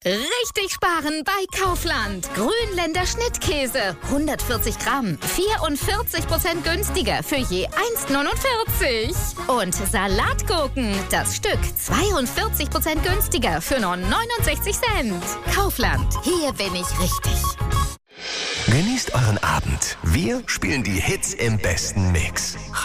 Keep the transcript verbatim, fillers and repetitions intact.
Richtig sparen bei Kaufland. Grünländer Schnittkäse. hundertvierzig Gramm. vierundvierzig Prozent günstiger für je eins neunundvierzig. Und Salatgurken. Das Stück zweiundvierzig Prozent günstiger für nur neunundsechzig Cent. Kaufland. Hier bin ich richtig. Genießt euren Abend. Wir spielen die Hits im besten Mix.